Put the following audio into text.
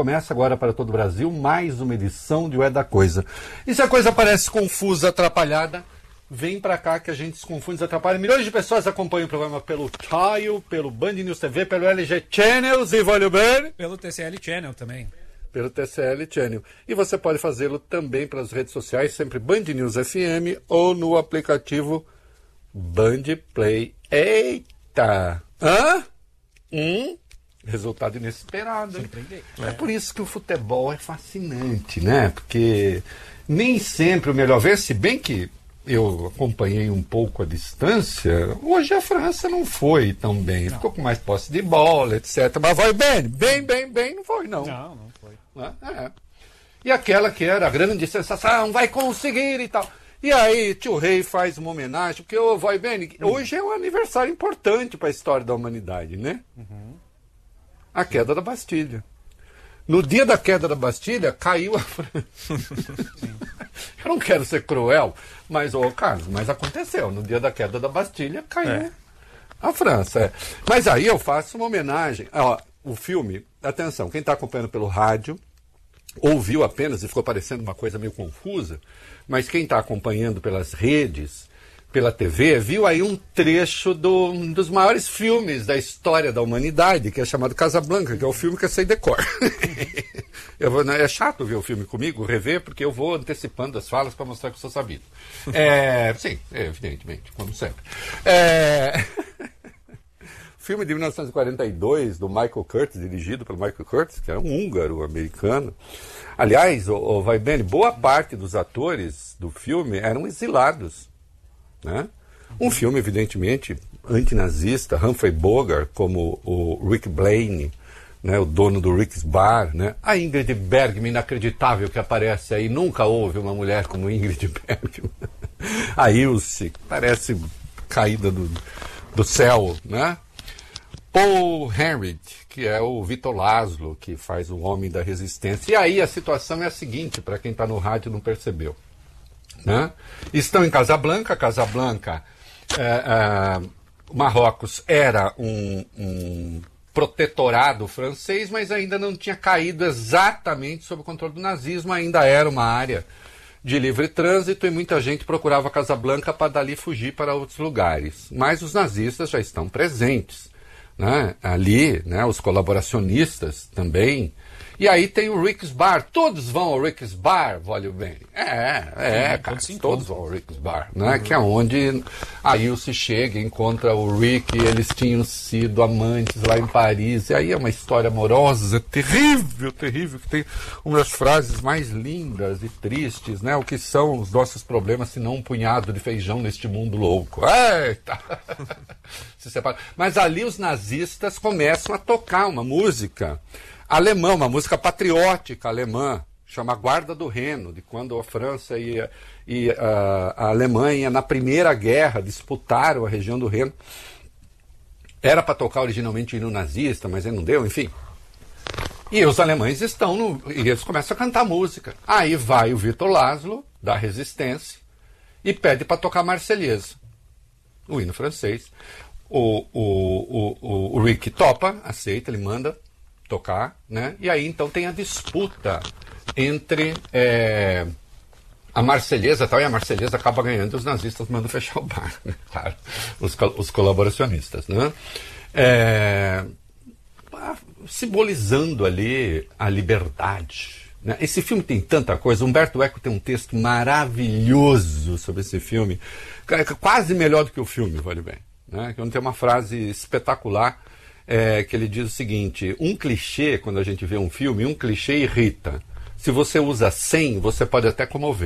Começa agora para todo o Brasil mais uma edição de O É da Coisa. E se a coisa parece confusa, atrapalhada, vem para cá que a gente se confunde, desatrapalha. Milhões de pessoas acompanham o programa pelo Tile, pelo Band News TV, pelo LG Channels e vale bem? Pelo TCL Channel também. Pelo TCL Channel. E você pode fazê-lo também pelas redes sociais, sempre Band News FM ou no aplicativo Band Play. Eita! Hã? Resultado inesperado. É por isso que o futebol é fascinante, né? Porque nem sempre o melhor ver, se bem que eu acompanhei um pouco a distância, hoje a França não foi tão bem. Não. Ficou com mais posse de bola, etc. Mas vai bem, não foi, não. Não foi. É. E aquela que era a grande sensação, vai conseguir e tal. E aí, tio Rei faz uma homenagem, porque vai bem. Hoje é um aniversário importante para a história da humanidade, né? A queda da Bastilha. No dia da queda da Bastilha, caiu a França. Eu não quero ser cruel, mas, Carlos, mas aconteceu. No dia da queda da Bastilha, caiu a França. Mas aí eu faço uma homenagem. O filme, atenção, quem está acompanhando pelo rádio, ouviu apenas e ficou parecendo uma coisa meio confusa, mas quem está acompanhando pelas redes, pela TV, viu aí um trecho dos maiores filmes da história da humanidade, que é chamado Casablanca, que é o filme que eu sei decor. É chato ver o filme comigo, rever, porque eu vou antecipando as falas para mostrar que eu sou sabido. Sim, evidentemente, como sempre. Filme de 1942, do Michael Curtiz, dirigido pelo Michael Curtiz, que era um húngaro americano. Aliás, vai bem, boa parte dos atores do filme eram exilados. Né? Um filme, evidentemente, antinazista, Humphrey Bogart, como o Rick Blaine, né, o dono do Rick's Bar, né? A Ingrid Bergman, inacreditável que aparece aí, nunca houve uma mulher como Ingrid Bergman. A Ilse, parece caída do céu, né? Paul Henreid, que é o Vitor Laszlo, que faz o Homem da Resistência. E aí a situação é a seguinte, para quem está no rádio e não percebeu. Né? Estão em Casablanca. Marrocos era um protetorado francês, mas ainda não tinha caído exatamente sob o controle do nazismo, ainda era uma área de livre trânsito e muita gente procurava Casablanca para dali fugir para outros lugares. Mas os nazistas já estão presentes, né? Ali, né, os colaboracionistas também. E aí tem o Rick's Bar. Todos vão ao Rick's Bar, olha bem. Cara, todos vão ao Rick's Bar, né? Que é onde a Ilse chega, encontra o Rick, e eles tinham sido amantes lá em Paris. E aí é uma história amorosa, terrível, que tem uma das frases mais lindas e tristes, né? O que são os nossos problemas, se não um punhado de feijão neste mundo louco. Eita! Se separa. Mas ali os nazistas começam a tocar uma música alemã, uma música patriótica alemã, chama Guarda do Reno, de quando a França e a Alemanha, na Primeira Guerra, disputaram a região do Reno. Era para tocar originalmente o hino nazista, mas ele não deu, enfim. E os alemães e eles começam a cantar música. Aí vai o Vitor Laszlo, da Resistência, e pede para tocar Marselhesa, o hino francês. O Rick topa, aceita, ele manda tocar, né? E aí então tem a disputa entre a Marselhesa tal, e a Marselhesa acaba ganhando, e os nazistas mandam fechar o bar, né? Claro, os colaboracionistas, né? Simbolizando ali a liberdade, né? Esse filme tem tanta coisa. Humberto Eco tem um texto maravilhoso sobre esse filme, quase melhor do que o filme, vale bem, né? Que tem uma frase espetacular, que ele diz o seguinte: um clichê, quando a gente vê um filme, um clichê irrita. Se você usa 100, você pode até comover.